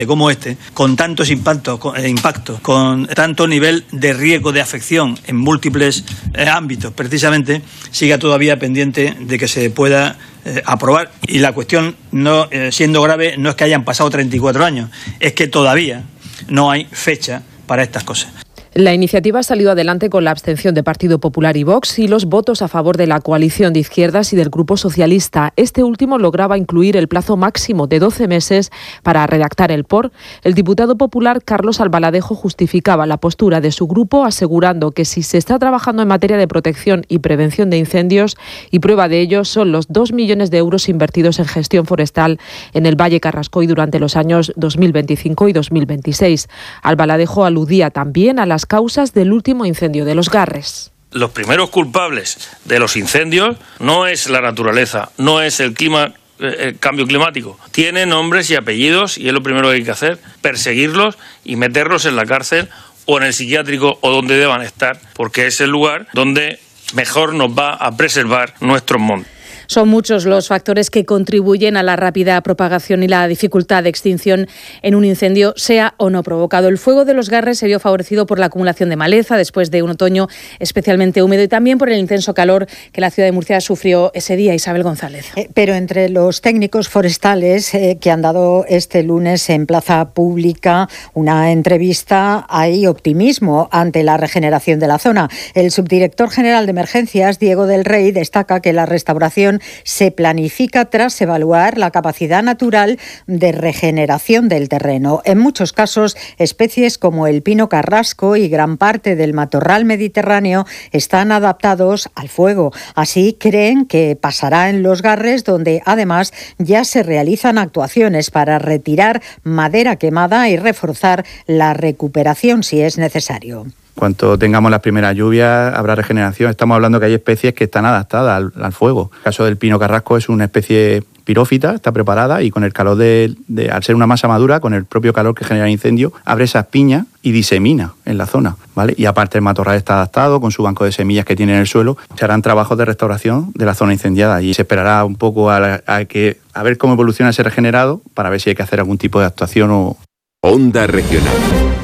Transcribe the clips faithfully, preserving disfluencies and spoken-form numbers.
como este, con tantos impactos, con, eh, impactos, con tanto nivel de riesgo de afección en múltiples eh, ámbitos, precisamente, siga todavía pendiente de que se pueda eh, aprobar. Y la cuestión, no eh, siendo grave, no es que hayan pasado treinta y cuatro años, es que todavía no hay fecha para estas cosas. La iniciativa ha salido adelante con la abstención de Partido Popular y Vox y los votos a favor de la coalición de izquierdas y del Grupo Socialista. Este último lograba incluir el plazo máximo de doce meses para redactar el P O R. El diputado popular Carlos Albaladejo justificaba la postura de su grupo asegurando que si se está trabajando en materia de protección y prevención de incendios, y prueba de ello son los dos millones de euros invertidos en gestión forestal en el Valle Carrascoy durante los años dos mil veinticinco y dos mil veintiséis. Albaladejo aludía también a las causas del último incendio de Los Garres. Los primeros culpables de los incendios no es la naturaleza, no es el clima, el cambio climático. Tiene nombres y apellidos y es lo primero que hay que hacer, perseguirlos y meterlos en la cárcel o en el psiquiátrico o donde deban estar, porque es el lugar donde mejor nos va a preservar nuestros montes. Son muchos los factores que contribuyen a la rápida propagación y la dificultad de extinción en un incendio, sea o no provocado. El fuego de Los Garres se vio favorecido por la acumulación de maleza después de un otoño especialmente húmedo y también por el intenso calor que la ciudad de Murcia sufrió ese día. Isabel González. Eh, pero entre los técnicos forestales eh, que han dado este lunes en Plaza Pública una entrevista, hay optimismo ante la regeneración de la zona. El subdirector general de Emergencias, Diego del Rey, destaca que la restauración se planifica tras evaluar la capacidad natural de regeneración del terreno. En muchos casos, especies como el pino carrasco y gran parte del matorral mediterráneo están adaptados al fuego. Así creen que pasará en Los Garres, donde además ya se realizan actuaciones para retirar madera quemada y reforzar la recuperación si es necesario. Cuando tengamos las primeras lluvias habrá regeneración. Estamos hablando que hay especies que están adaptadas al, al fuego. El caso del pino carrasco es una especie pirófita, está preparada y con el calor de, de, al ser una masa madura, con el propio calor que genera el incendio, abre esas piñas y disemina en la zona, ¿vale? Y aparte el matorral está adaptado con su banco de semillas que tiene en el suelo. Se harán trabajos de restauración de la zona incendiada y se esperará un poco a, a, que, a ver cómo evoluciona ese regenerado para ver si hay que hacer algún tipo de actuación o... Onda Regional.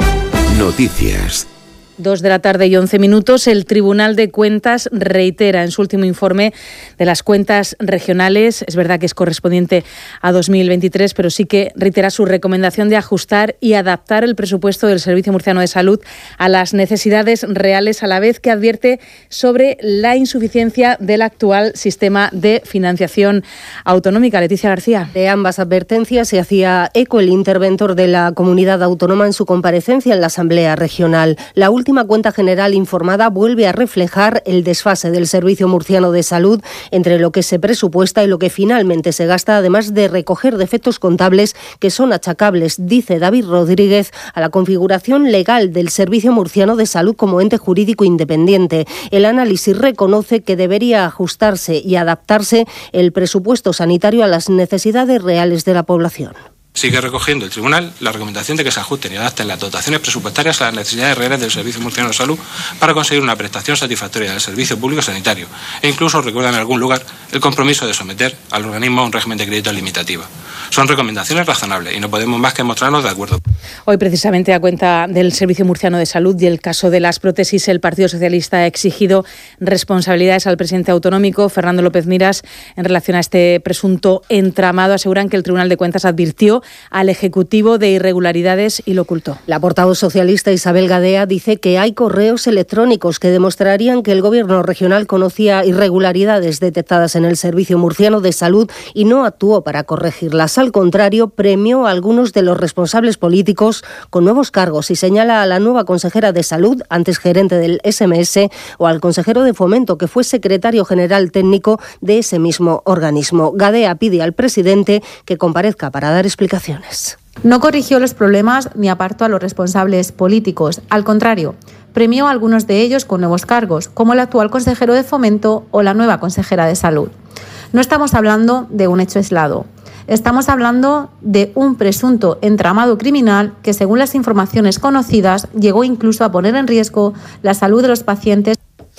Noticias. Dos de la tarde y once minutos. El Tribunal de Cuentas reitera en su último informe de las cuentas regionales, es verdad que es correspondiente a dos mil veintitrés, pero sí que reitera su recomendación de ajustar y adaptar el presupuesto del Servicio Murciano de Salud a las necesidades reales, a la vez que advierte sobre la insuficiencia del actual sistema de financiación autonómica. Leticia García. De ambas advertencias se hacía eco el interventor de la comunidad autónoma en su comparecencia en la Asamblea Regional. La última La última cuenta general informada vuelve a reflejar el desfase del Servicio Murciano de Salud entre lo que se presupuesta y lo que finalmente se gasta, además de recoger defectos contables que son achacables, dice David Rodríguez, a la configuración legal del Servicio Murciano de Salud como ente jurídico independiente. El análisis reconoce que debería ajustarse y adaptarse el presupuesto sanitario a las necesidades reales de la población. Sigue recogiendo el Tribunal la recomendación de que se ajusten y adapten las dotaciones presupuestarias a las necesidades reales del Servicio Murciano de Salud para conseguir una prestación satisfactoria del servicio público sanitario e incluso recuerda en algún lugar el compromiso de someter al organismo a un régimen de crédito limitativo. Son recomendaciones razonables y no podemos más que mostrarnos de acuerdo. Hoy, precisamente, a cuenta del Servicio Murciano de Salud y el caso de las prótesis, el Partido Socialista ha exigido responsabilidades al presidente autonómico, Fernando López Miras, en relación a este presunto entramado. Aseguran que el Tribunal de Cuentas advirtió al Ejecutivo de irregularidades y lo ocultó. La portavoz socialista Isabel Gadea dice que hay correos electrónicos que demostrarían que el Gobierno regional conocía irregularidades detectadas en el Servicio Murciano de Salud y no actuó para corregirlas. Al contrario, premió a algunos de los responsables políticos con nuevos cargos y señala a la nueva consejera de Salud, antes gerente del S M S, o al consejero de Fomento, que fue secretario general técnico de ese mismo organismo. Gadea pide al presidente que comparezca para dar explicaciones. No corrigió los problemas ni apartó a los responsables políticos. Al contrario, premió a algunos de ellos con nuevos cargos, como el actual consejero de Fomento o la nueva consejera de Salud. No estamos hablando de un hecho aislado. Estamos hablando de un presunto entramado criminal que, según las informaciones conocidas, llegó incluso a poner en riesgo la salud de los pacientes.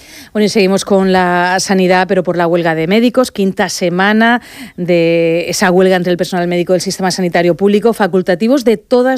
Bueno, y seguimos con la sanidad, pero por la huelga de médicos. Quinta semana de esa huelga entre el personal médico del sistema sanitario público. Facultativos de todas